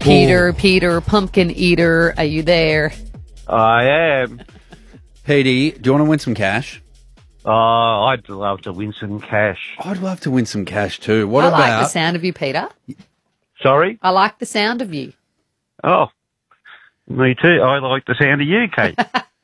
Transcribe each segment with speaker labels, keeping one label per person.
Speaker 1: Peter, pumpkin eater, are you there?
Speaker 2: I am.
Speaker 3: Petey, do you want to win some cash?
Speaker 2: I'd love to win some cash.
Speaker 3: I'd love to win some cash too. What
Speaker 1: I
Speaker 3: about...
Speaker 1: like the sound of you, Peter.
Speaker 2: Sorry?
Speaker 1: I like the sound of you.
Speaker 2: Oh, me too. I like the sound of you, Kate.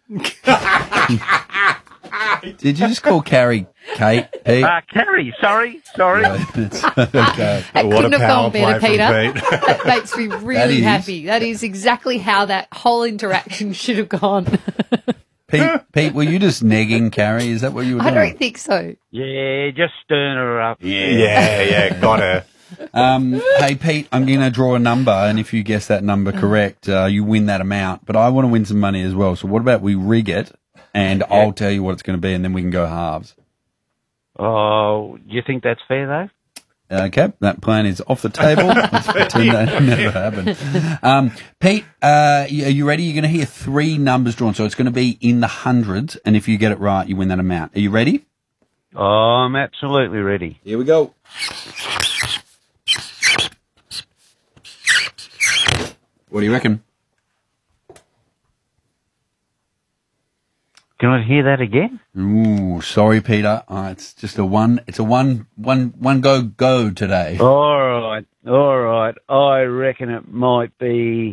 Speaker 3: Did you just call Carrie Kate, Pete?
Speaker 2: Carrie, sorry.
Speaker 3: Okay.
Speaker 1: That couldn't have gone better, Peter.
Speaker 4: Pete.
Speaker 1: That makes me really
Speaker 3: is.
Speaker 1: happy. That is exactly how that whole interaction should have gone.
Speaker 3: Pete, were you just negging Carrie? Is that what you were
Speaker 1: I
Speaker 3: doing?
Speaker 1: don't think so.
Speaker 2: Yeah, just stirring her up.
Speaker 4: Yeah, got her.
Speaker 3: Hey, Pete, I'm going to draw a number, and if you guess that number correct, you win that amount. But I want to win some money as well. So what about we rig it, and I'll tell you what it's going to be, and then we can go halves.
Speaker 2: Oh, you think that's fair, though?
Speaker 3: Okay, that plan is off the table. Let's pretend that never happened. Pete, are you ready? You're going to hear 3 numbers drawn, so it's going to be in the hundreds, and if you get it right, you win that amount. Are you ready?
Speaker 2: Oh, I'm absolutely ready.
Speaker 3: Here we go. What do you reckon?
Speaker 2: Can I hear that again?
Speaker 3: Ooh, sorry, Peter. It's just a one. It's a one go today.
Speaker 2: All right. I reckon it might be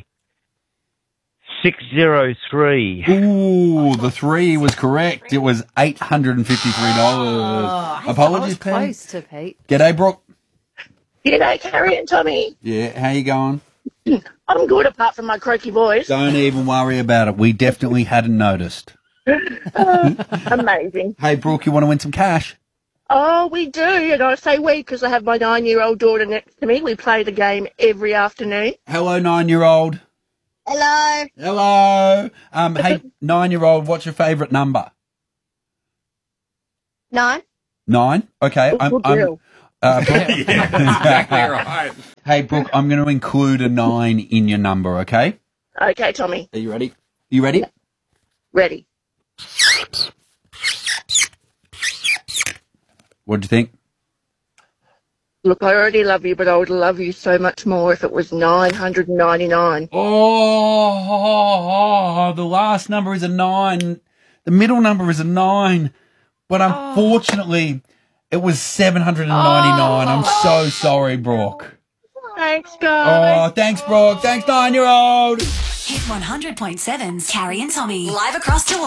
Speaker 2: 603.
Speaker 3: Ooh, the 3 was correct. It was $853. Apologies,
Speaker 1: I was
Speaker 3: Pete.
Speaker 1: close to Pete.
Speaker 3: G'day, Brooke.
Speaker 5: G'day, Carrie and Tommy.
Speaker 3: Yeah, how you going?
Speaker 5: I'm good apart from my croaky voice.
Speaker 3: Don't even worry about it. We definitely hadn't noticed.
Speaker 5: Amazing.
Speaker 3: Hey, Brooke, you want to win some cash?
Speaker 5: Oh, we do. And I say we because I have my 9-year-old daughter next to me. We play the game every afternoon.
Speaker 3: Hello, 9-year-old.
Speaker 5: Hello.
Speaker 3: Hello. Hey, 9-year-old, what's your favourite number?
Speaker 5: 9.
Speaker 3: 9? Okay.
Speaker 5: Good girl.
Speaker 4: Exactly right.
Speaker 3: Hey, Brooke, I'm going to include a 9 in your number, okay?
Speaker 5: Okay, Tommy.
Speaker 3: Are you ready? You ready?
Speaker 5: Ready.
Speaker 3: What'd you think?
Speaker 5: Look, I already love you, but I would love you so much more if it was 999.
Speaker 3: Oh, the last number is a 9. The middle number is a 9. But unfortunately, it was 799. I'm so sorry, Brooke.
Speaker 5: Thanks, guys.
Speaker 3: Oh, thanks, Brooke. Thanks, 9-year-old.
Speaker 6: Hit 100.7's Carrie and Tommy. Live across Geelong.